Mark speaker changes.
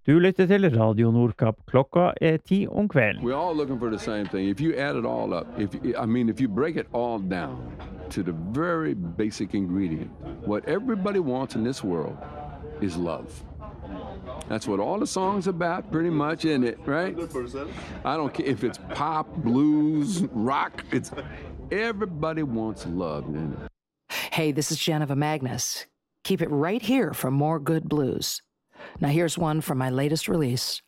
Speaker 1: Du lytter til Radio Nordkapp. Klokka 10 om kvelden.
Speaker 2: We're all looking for the same thing. If you add it all up, if you break it all down to the very basic ingredient, what everybody wants in this world is love. That's what all the songs are about, pretty much, isn't it, right? 100%. I don't care if it's pop, blues, rock, everybody wants love, isn't it?
Speaker 3: Hey, this is Geneva Magnus. Keep it right here for more good blues. Now here's one from my latest release.